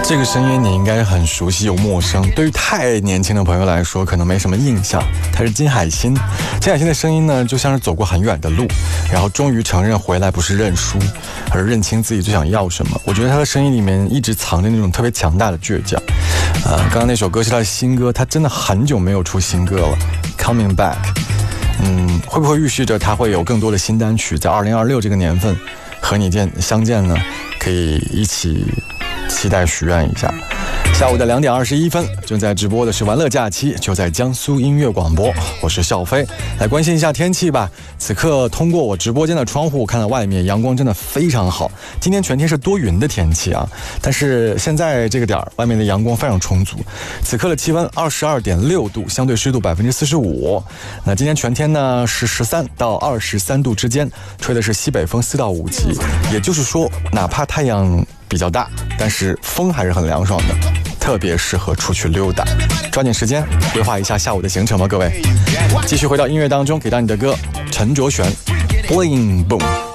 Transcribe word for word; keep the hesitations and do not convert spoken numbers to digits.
这个声音你应该很熟悉又陌生，对于太年轻的朋友来说可能没什么印象。他是金海心，金海心的声音呢就像是走过很远的路，然后终于承认回来不是认输，而认清自己最想要什么。我觉得他的声音里面一直藏着那种特别强大的倔强。呃，刚刚那首歌是他的新歌，他真的很久没有出新歌了 Coming Back。 嗯，会不会预示着他会有更多的新单曲在二零二六这个年份和你见相见呢？可以一起期待许愿一下。下午的两点二十一分，正在直播的是玩乐假期，就在江苏音乐广播，我是笑飞。来关心一下天气吧。此刻通过我直播间的窗户看到外面阳光真的非常好，今天全天是多云的天气啊，但是现在这个点外面的阳光非常充足。此刻的气温二十二点六度，相对湿度百分之四十五。那今天全天呢是十三到二十三度之间，吹的是西北风四到五级，也就是说哪怕太阳比较大，但是风还是很凉爽的，特别适合出去溜达。抓紧时间规划一下下午的行程吧，各位。继续回到音乐当中，给到你的歌陈卓璇 Bling Boom。